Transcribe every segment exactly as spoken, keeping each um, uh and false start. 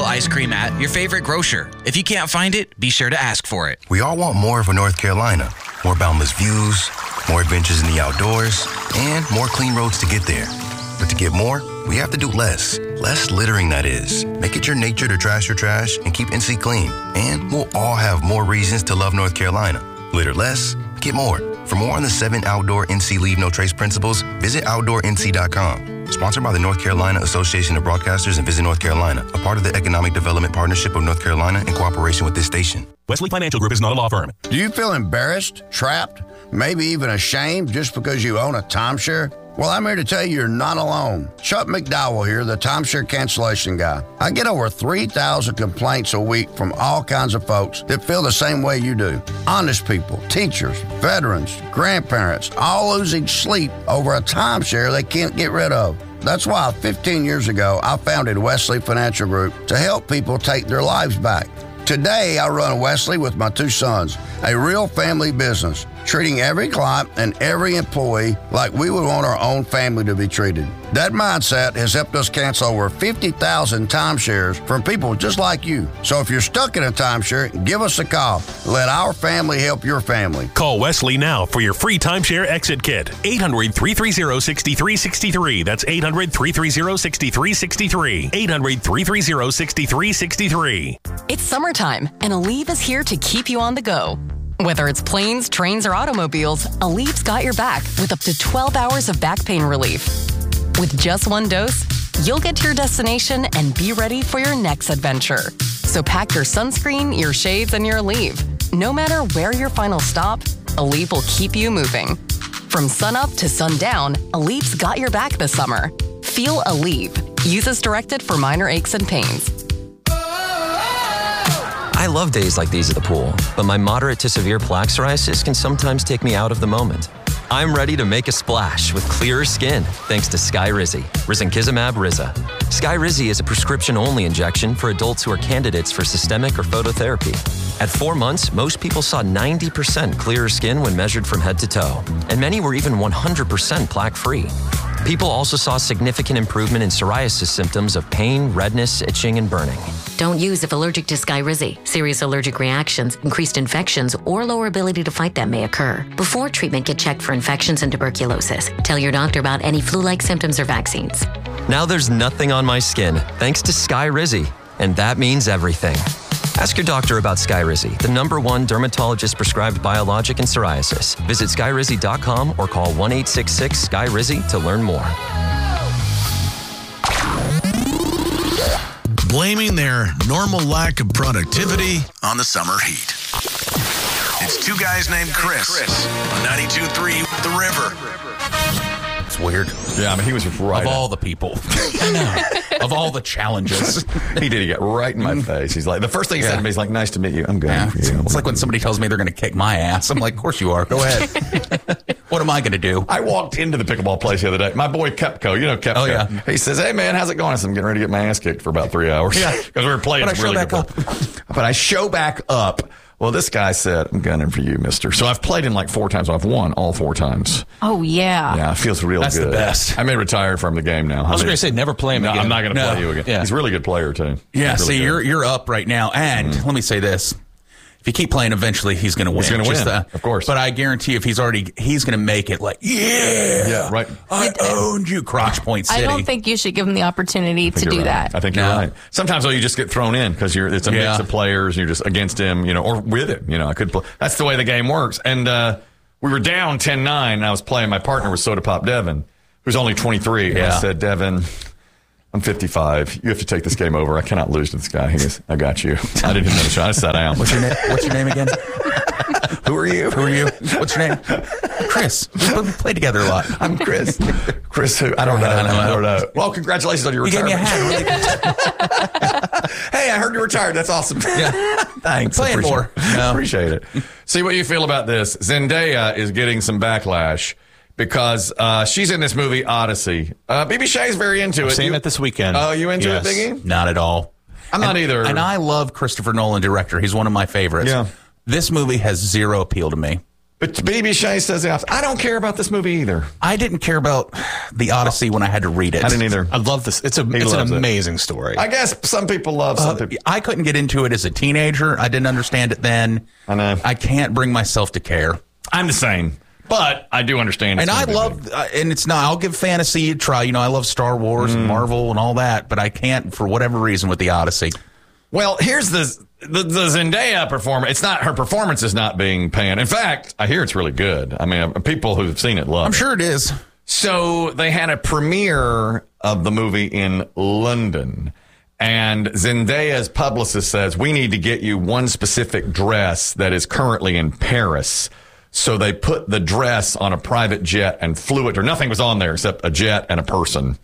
ice cream at your favorite grocer. If you can't find it, be sure to ask for it. We all want more for North Carolina. More boundless views, more adventures in the outdoors, and more clean roads to get there. But to get more, we have to do less. Less littering, that is. Make it your nature to trash your trash and keep N C clean. And we'll all have more reasons to love North Carolina. Litter less, get more. For more on the seven outdoor N C Leave No Trace principles, visit outdoor N C dot com. Sponsored by the North Carolina Association of Broadcasters and Visit North Carolina, a part of the Economic Development Partnership of North Carolina in cooperation with this station. Wesley Financial Group is not a law firm. Do you feel embarrassed, trapped, maybe even ashamed just because you own a timeshare? Well, I'm here to tell you you're not alone. Chuck McDowell here, the timeshare cancellation guy. I get over three thousand complaints a week from all kinds of folks that feel the same way you do. Honest people, teachers, veterans, grandparents, all losing sleep over a timeshare they can't get rid of. That's why fifteen years ago, I founded Wesley Financial Group to help people take their lives back. Today, I run Wesley with my two sons, a real family business, treating every client and every employee like we would want our own family to be treated. That mindset has helped us cancel over fifty thousand timeshares from people just like you. So if you're stuck in a timeshare, give us a call. Let our family help your family. Call Wesley now for your free timeshare exit kit. eight hundred, three three zero, six three six three. That's eight hundred, three three zero, six three six three. eight hundred, three three zero, six three six three. It's summertime, and Aleve is here to keep you on the go. Whether it's planes, trains, or automobiles, Aleve's got your back with up to twelve hours of back pain relief. With just one dose, you'll get to your destination and be ready for your next adventure. So pack your sunscreen, your shades, and your Aleve. No matter where your final stop, Aleve will keep you moving. From sunup to sundown, Aleve's got your back this summer. Feel Aleve. Use as directed for minor aches and pains. I love days like these at the pool, but my moderate to severe plaque psoriasis can sometimes take me out of the moment. I'm ready to make a splash with clearer skin thanks to Skyrizi, risankizumab Riza. Skyrizi is a prescription-only injection for adults who are candidates for systemic or phototherapy. At four months, most people saw ninety percent clearer skin when measured from head to toe, and many were even one hundred percent plaque-free. People also saw significant improvement in psoriasis symptoms of pain, redness, itching, and burning. Don't use if allergic to Skyrizi. Serious allergic reactions, increased infections, or lower ability to fight them may occur. Before treatment, get checked for infections and tuberculosis. Tell your doctor about any flu-like symptoms or vaccines. Now there's nothing on my skin, thanks to Skyrizi, and that means everything. Ask your doctor about Skyrizi, the number one dermatologist-prescribed biologic in psoriasis. Visit skyrizi dot com or call one eight six six, S K Y R I Z Y to learn more. Blaming their normal lack of productivity on the summer heat. It's two guys named Chris, on ninety-two point three The River. It's weird. Yeah, I mean, he was right. Of all the people. I know. Of all the challenges. He did. He got right in my face. He's like, the first thing he yeah. said to me, he's like, nice to meet you. I'm good. Yeah. For you. It's like when somebody tells me they're going to kick my ass. I'm like, of course you are. Go ahead. What am I going to do? I walked into the pickleball place the other day. My boy Kepko, you know Kepko. Oh, yeah. He says, hey, man, how's it going? I said, I'm getting ready to get my ass kicked for about three hours. Yeah. Because we were playing but I really show back good. up. But I show back up. Well, this guy said, I'm gunning for you, mister. So I've played him like four times. I've won all four times. Oh, yeah. Yeah, it feels real That's good. That's the best. I may retire from the game now. I was I mean, going to say, never play him no, again. I'm not going to no. play you again. Yeah. He's a really good player, too. Yeah, really see, good. you're you're up right now. And mm. let me say this. If you keep playing, eventually he's going to win. He's going to win, the, of course. But I guarantee if he's already, he's going to make it like, yeah, yeah, right. I owned you, Crotch Point City. I don't think you should give him the opportunity to do right. that. I think you're no. right. Sometimes, though, you just get thrown in because you're it's a yeah. mix of players. And you're just against him, you know, or with him. You know, I could play. That's the way the game works. And uh, we were down ten nine, and I was playing. My partner was Soda Pop Devin, who's only twenty-three. Yeah. And I said, Devin, I'm fifty-five. You have to take this game over. I cannot lose to this guy. He goes, I got you. I didn't even know the shot. I sat down. What's your name? What's your name again? Who are you? Who are you? What's your name? Chris. We play together a lot. I'm Chris. Chris who? I don't know. I don't know. I don't know. Well, congratulations on your you retirement. You gave me a hat. Hey, I heard you retired. That's awesome. Yeah. Thanks. Playing Appreciate more. It. No. Appreciate it. See what you feel about this. Zendaya is getting some backlash because uh, she's in this movie Odyssey. Uh, B B Shay's very into I've it. Seen you, it this weekend. Oh, uh, you into yes. it, Biggie? Not at all. I'm and, not either. And I love Christopher Nolan, director. He's one of my favorites. Yeah. This movie has zero appeal to me. But B B Shea says the opposite. I don't care about this movie either. I didn't care about The Odyssey when I had to read it. I didn't either. I love this. It's a He it's an loves it. amazing story. I guess some people love some Uh, people. I couldn't get into it as a teenager. I didn't understand it then. I know. I can't bring myself to care. I'm the same. But I do understand. And I love, uh, and it's not, I'll give fantasy a try. You know, I love Star Wars Mm. and Marvel and all that, but I can't, for whatever reason, with The Odyssey. Well, here's the, the the Zendaya performance. It's not, her performance is not being panned. In fact, I hear it's really good. I mean, people who've seen it love I'm it. sure it is. So they had a premiere of the movie in London. And Zendaya's publicist says, we need to get you one specific dress that is currently in Paris. So they put the dress on a private jet and flew it, or nothing was on there except a jet and a person.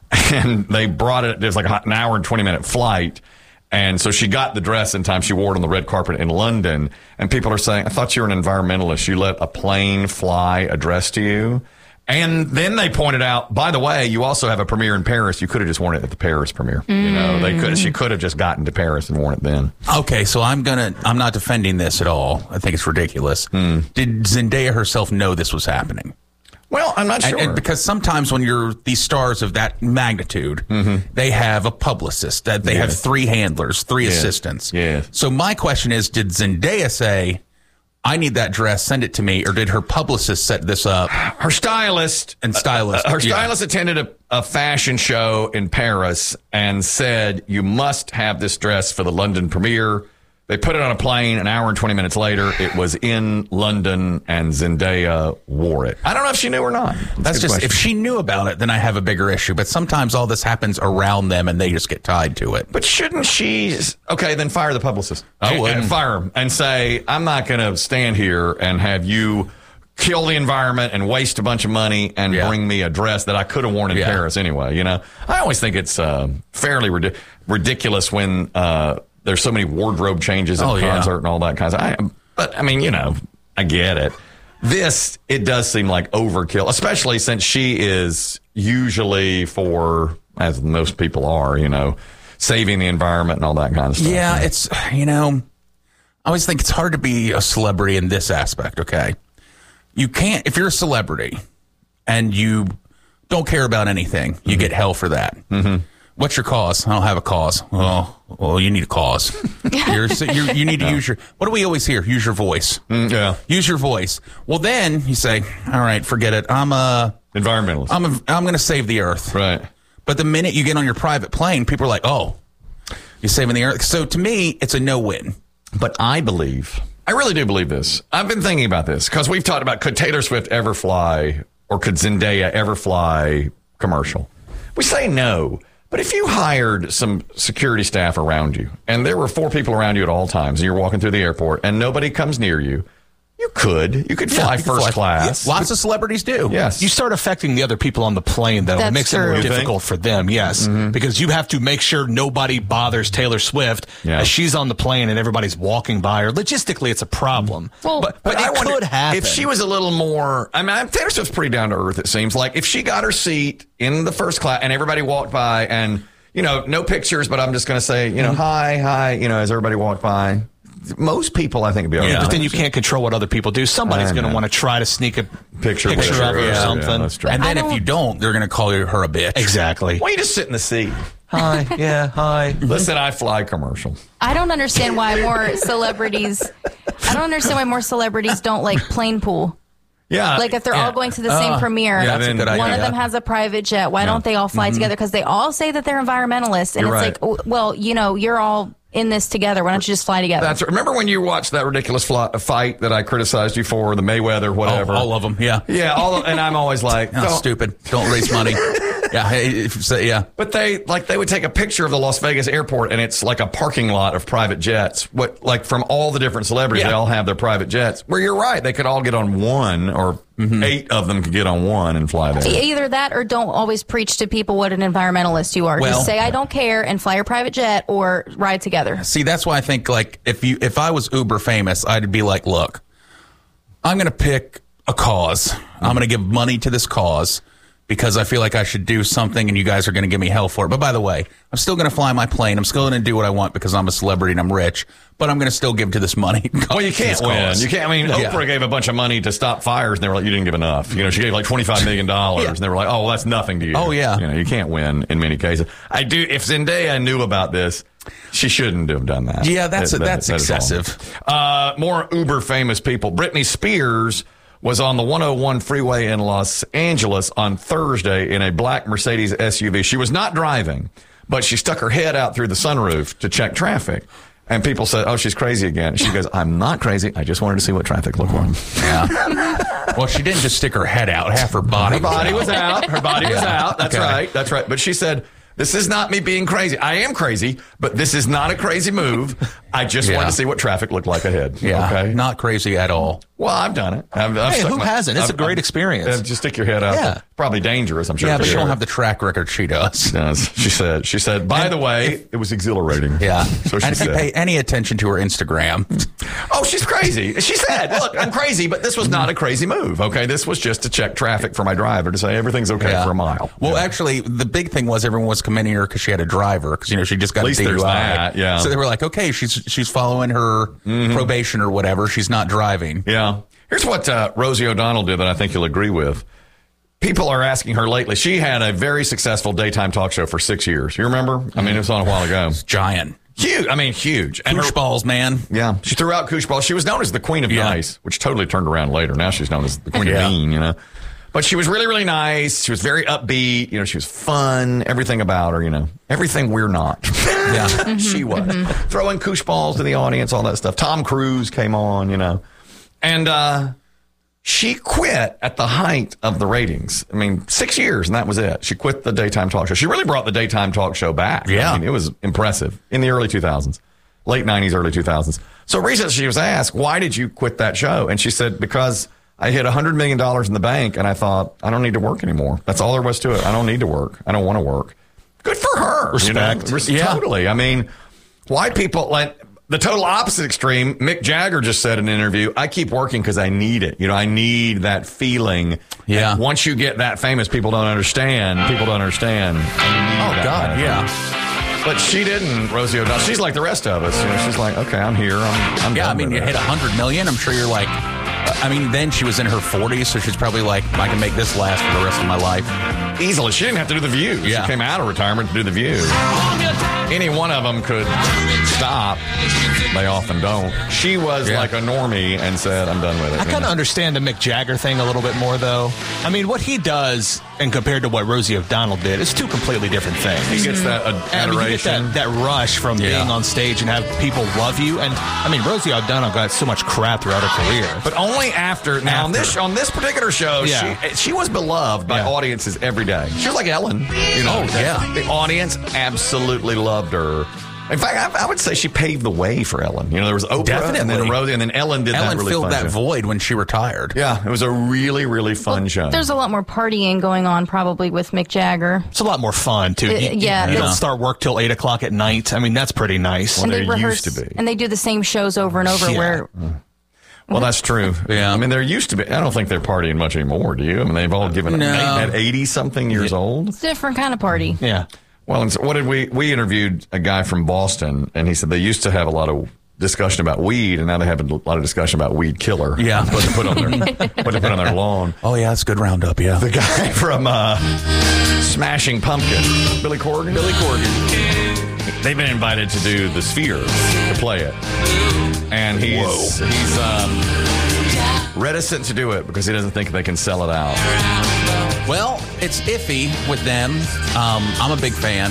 And they brought it, there's like an hour and twenty minute flight. And so she got the dress in time. She wore it on the red carpet in London. And people are saying, I thought you were an environmentalist. You let a plane fly a dress to you. And then they pointed out, by the way, you also have a premiere in Paris. You could have just worn it at the Paris premiere. You know, they could. She could have just gotten to Paris and worn it then. Okay, so I'm gonna. I'm not defending this at all. I think it's ridiculous. Did Zendaya herself know this was happening? Well, I'm not sure. And, and because sometimes when you're these stars of that magnitude, they have a publicist. That they Yeah. have three handlers, three Yeah. assistants. Yeah. So my question is, did Zendaya say, I need that dress, send it to me, or did her publicist set this up? Her stylist and stylist. Uh, her yeah. stylist attended a, a fashion show in Paris and said, you must have this dress for the London premiere. They put it on a plane. An hour and twenty minutes later, it was in London, and Zendaya wore it. I don't know if she knew or not. That's, That's a good just, question. if she knew about it, then I have a bigger issue. But sometimes all this happens around them and they just get tied to it. But shouldn't she? Okay, then fire the publicist. I And- wouldn't. and fire him and say, I'm not going to stand here and have you kill the environment and waste a bunch of money and Yeah. bring me a dress that I could have worn in Yeah. Paris anyway. You know, I always think it's uh, fairly rid- ridiculous when uh, there's so many wardrobe changes at Oh, yeah. concert and all that kinds of. I, but I mean, you know, I get it. This, it does seem like overkill, especially since she is usually for, as most people are, you know, saving the environment and all that kind of stuff. Yeah, it's, you know, I always think it's hard to be a celebrity in this aspect, okay? You can't, if you're a celebrity and you don't care about anything, you get hell for that. Mm-hmm. What's your cause? I don't have a cause. Well, well, you need a cause. You're, you're, you need to use your, what do we always hear? Use your voice. Mm, yeah. Use your voice. Well, then you say, all right, forget it. I'm a environmentalist. I'm a, I'm going to save the earth. Right. But the minute you get on your private plane, people are like, oh, you're saving the earth. So to me, it's a no-win. But I believe, I really do believe this. I've been thinking about this because we've talked about, could Taylor Swift ever fly, or could Zendaya ever fly commercial? We say no. But if you hired some security staff around you and there were four people around you at all times and you're walking through the airport and nobody comes near you, you could. You could fly Yeah, you could first fly. class. Yeah, lots of celebrities do. Yes. You start affecting the other people on the plane, though. That's it makes it true. more You think? difficult for them, yes. Mm-hmm. Because you have to make sure nobody bothers Taylor Swift Yeah. as she's on the plane and everybody's walking by her. Logistically, it's a problem. Well, but but I it wonder could happen. if she was a little more. I mean, Taylor Swift's pretty down to earth. It seems like if she got her seat in the first class and everybody walked by, and you know, no pictures, but I'm just going to say, you know, hi, hi, you know, as everybody walked by. Most people, I think, would be all right. But then you can't control what other people do. Somebody's I going to know. want to try to sneak a Picture, picture, picture, of her yeah, or yeah, something. that's true. And then I if you don't, they're going to call you her a bitch. Exactly. Why don't you just sit in the seat? Hi. Yeah. Hi. Listen, I fly commercial. I don't understand why more celebrities. I don't understand why more celebrities don't like plane pool. Yeah. Like if they're yeah. all going to the same Uh, premiere, yeah, that's a good one idea. of them has a private jet. Why don't they all fly together? Because they all say that they're environmentalists, and You're it's right. like, oh, well, you know, you're all in this together. Why don't you just fly together? That's remember when you watched that ridiculous fly, fight that I criticized you for, the Mayweather, whatever. All, all of them, yeah. Yeah, all of, and I'm always like, Oh, don't- stupid. Don't raise money. yeah, hey, if, so, yeah. But they like they would take a picture of the Las Vegas airport, and it's like a parking lot of private jets. What like from all the different celebrities, Yeah. they all have their private jets. Where you're right, they could all get on one, or eight of them could get on one and fly there. Either that or don't always preach to people what an environmentalist you are. Well- Just say, I don't care, and fly your private jet or ride together. See, that's why I think like if you if I was uber famous, I'd be like, look, I'm going to pick a cause. I'm going to give money to this cause. because I feel like I should do something and you guys are going to give me hell for it. But by the way, I'm still going to fly my plane. I'm still going to do what I want because I'm a celebrity and I'm rich. But I'm going to still give to this money. Well, you can't win. Cause. You can't. I mean, Yeah. Oprah gave a bunch of money to stop fires, and they were like, "You didn't give enough." You know, she gave like twenty-five million dollars, Yeah. and they were like, "Oh, well, that's nothing to you." Oh, yeah. You know, you can't win in many cases. I do. If Zendaya knew about this, she shouldn't have done that. Yeah, that's That- that- that's that is all. excessive. Uh, more uber famous people. Britney Spears was on the one oh one freeway in Los Angeles on Thursday in a black Mercedes S U V. She was not driving, but she stuck her head out through the sunroof to check traffic. And people said, "Oh, she's crazy again." She goes, "I'm not crazy. I just wanted to see what traffic looked like." Yeah. Well, she didn't just stick her head out. Half her body Her body was out. Her body was Yeah. out. That's Okay. right. That's right. But she said, "This is not me being crazy. I am crazy, but this is not a crazy move. I just Yeah. wanted to see what traffic looked like ahead." Yeah. Okay. Not crazy at all. Well, I've done it. I've, I've Hey, stuck who my- hasn't? It's I've- a great I've- experience. uh, Just stick your head out. Yeah. Probably dangerous, I'm sure. Yeah, for but you sure. don't have the track record she does. She does. She said. She said. By the way, it was exhilarating. Yeah. So she And if you said. pay any attention to her Instagram, Oh, she's crazy. She said, "Look, I'm crazy, but this was not a crazy move. Okay, this was just to check traffic for my driver to say everything's okay Yeah. for a mile." Well, Yeah. actually, the big thing was everyone was commending her because she had a driver. Because you know she just got At a least D U I. there's that, yeah. So they were like, okay, she's she's following her probation or whatever. She's not driving. Yeah. Here's what uh, Rosie O'Donnell did that I think you'll agree with. People are asking her lately. She had a very successful daytime talk show for six years. You remember? I mean, it was on a while ago. Giant. Huge. I mean, huge. And Koosh her- balls, man. Yeah. She threw out koosh balls. She was known as the Queen of Yeah. Nice, which totally turned around later. Now she's known as the Queen Yeah. of Mean, you know. But she was really, really nice. She was very upbeat. You know, she was fun. Everything about her, you know, everything we're not. Yeah. She was. Throwing koosh balls to the audience, all that stuff. Tom Cruise came on, you know. And uh, she quit at the height of the ratings. I mean, six years, and that was it. She quit the daytime talk show. She really brought the daytime talk show back. Yeah. I mean, it was impressive in the early two thousands, late nineties, early two thousands. So recently she was asked, why did you quit that show? And she said, because I hit one hundred million dollars in the bank, and I thought, I don't need to work anymore. That's all there was to it. I don't need to work. I don't want to work. Good for her. Respect. You know? Res- Yeah. Totally. I mean, why people like the total opposite extreme. Mick Jagger just said in an interview, I keep working because I need it. You know, I need that feeling. Yeah. And once you get that famous, people don't understand. People don't understand. Oh, God. Yeah. But she didn't, Rosie O'Donnell. She's like the rest of us. You know, she's like, okay, I'm here. I'm, I'm Yeah. I done mean, with you it. hit one hundred million. I'm sure you're like, I mean, then she was in her forties, so she's probably like, I can make this last for the rest of my life. Easily. She didn't have to do The View. Yeah. She came out of retirement to do The View. Any one of them could stop. They often don't. She was Yeah. like a normie and said, I'm done with it. I you kind know? of understand the Mick Jagger thing a little bit more, though. I mean, what he does, and compared to what Rosie O'Donnell did, it's two completely different things. He gets that ad- I mean, you get adoration. that, that rush from Yeah. being on stage and have people love you. And I mean, Rosie O'Donnell got so much crap throughout her career. But only after. Now on After. this on this particular show, Yeah. she she was beloved by Yeah. audiences every day. She was like Ellen. You know, Oh, yeah. The audience absolutely loved her. In fact, I, I would say she paved the way for Ellen. You know, there was Oprah and then Definitely. Rosie, and then Ellen did Ellen that really filled fun that show. void when she retired. Yeah, it was a really really fun show. There's a lot more partying going on probably with Mick Jagger. It's a lot more fun, too. Uh, You- yeah, You don't it's- start work till eight o'clock at night. I mean, that's pretty nice. Well, and they there rehearse used to be. and they do the same shows over and over Yeah. where Well, that's true. Yeah. I mean, there used to be. I don't think they're partying much anymore. Do you? I mean, they've all given No. up at eighty something years old. it's a different kind of party. Yeah. Well, and so what did we? We interviewed a guy from Boston, and he said they used to have a lot of discussion about weed, and now they have a lot of discussion about weed killer. Yeah. what to put on their what to put on their lawn. Oh, yeah, that's a good roundup, yeah. The guy from uh, Smashing Pumpkins, Billy Corgan. Billy Corgan. They've been invited to do the Sphere to play it, and he's he's um, reticent to do it because he doesn't think they can sell it out. Well, it's iffy with them. Um, I'm a big fan.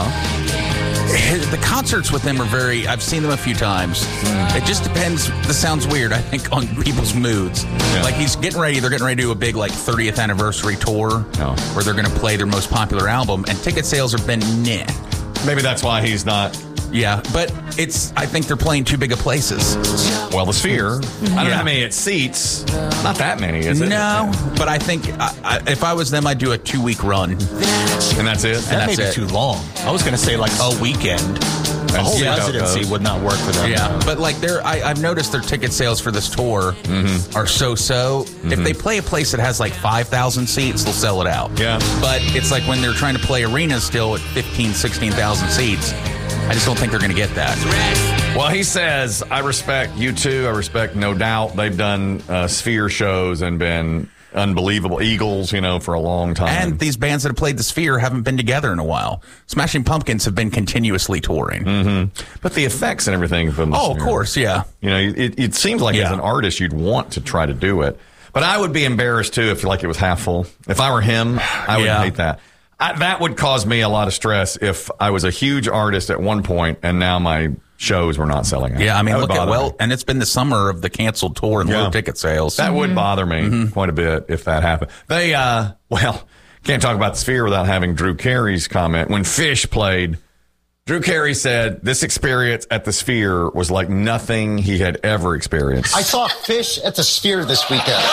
Yeah. The concerts with them are very, I've seen them a few times. It just depends. This sounds weird, I think, on people's moods. Yeah. Like he's getting ready, they're getting ready to do a big like thirtieth anniversary tour Oh. where they're going to play their most popular album, and ticket sales have been nah. Maybe that's why he's not. Yeah, but it's, I think they're playing too big of places. Well, the Sphere. I don't know Yeah. how many it seats. Not that many, is it? No, but I think I, I, if I was them, I'd do a two week run. And that's it. That may that's be it. too long. I was going to say like a weekend. The And whole see how it residency goes. would not work for them. Yeah, but like they're, I, I've noticed their ticket sales for this tour Mm-hmm. are so-so. If they play a place that has like five thousand seats, they'll sell it out. Yeah. But it's like when they're trying to play arenas still at fifteen, sixteen thousand seats, I just don't think they're going to get that. Well, he says, I respect you too. I respect No Doubt. They've done uh, Sphere shows and been unbelievable Eagles, you know, for a long time. And these bands that have played the Sphere haven't been together in a while. Smashing Pumpkins have been continuously touring. Mm-hmm. But the effects and everything from the Oh, of Sphere, course, yeah. You know, it, it seems like Yeah. as an artist, you'd want to try to do it. But I would be embarrassed too if like it was half full. If I were him, I would Yeah. hate that. I, that would cause me a lot of stress if I was a huge artist at one point and now my shows were not selling out. Yeah, I mean, That would look at, bother well, me. and it's been the summer of the canceled tour and Yeah. low ticket sales. That would bother me quite a bit if that happened. They, uh, well, can't talk about the Sphere without having Drew Carey's comment. When Fish played, Drew Carey said this experience at the Sphere was like nothing he had ever experienced. I saw Fish at the Sphere this weekend.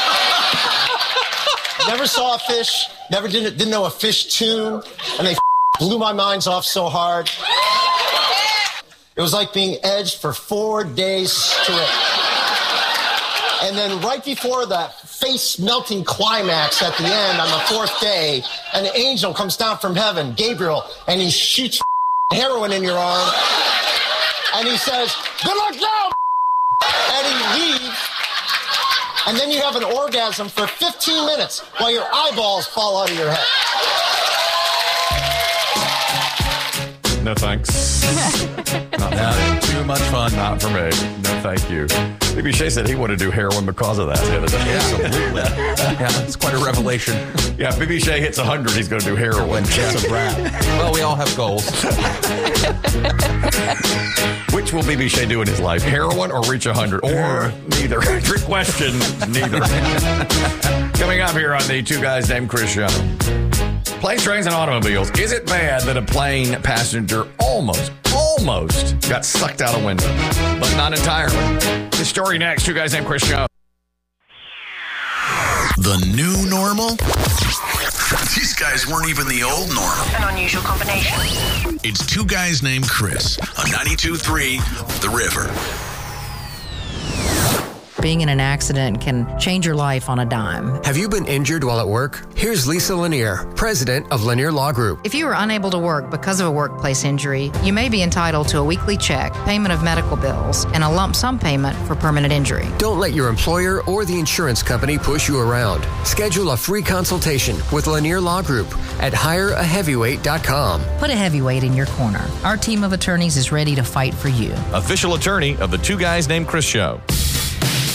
Never saw a Fish, never didn't, didn't know a Fish tune, and they blew my minds off so hard. It was like being edged for four days straight. And then right before that face-melting climax at the end on the fourth day, an angel comes down from heaven, Gabriel, and he shoots heroin in your arm. And he says, good luck now, and he leaves. And then you have an orgasm for fifteen minutes while your eyeballs fall out of your head. No thanks. Not for Yeah, me. too much fun. Not for me. No, thank you. B B. Shea said he wanted to do heroin because of that the other day. Absolutely. Yeah, it's quite a revelation. Yeah, B B. Shea hits one hundred, he's going to do heroin. That's a wrap. Well, we all have goals. Which will B B. Shea do in his life? Heroin or reach one hundred? Or neither. Trick question, neither. Coming up here on the Two Guys Named Chris show. Planes, trains, and automobiles. Is it bad that a plane passenger almost, almost got sucked out a window? But not entirely. This story next. Two Guys Named Chris show. The new normal? These guys weren't even the old normal. An unusual combination. It's Two Guys Named Chris on ninety-two point three The River. Being in an accident can change your life on a dime. Have you been injured while at work? Here's Lisa Lanier, president of Lanier Law Group. If you are unable to work because of a workplace injury, you may be entitled to a weekly check, payment of medical bills, and a lump sum payment for permanent injury. Don't let your employer or the insurance company push you around. Schedule a free consultation with Lanier Law Group at hire a heavyweight dot com. Put a heavyweight in your corner. Our team of attorneys is ready to fight for you. Official attorney of the Two Guys Named Chris show.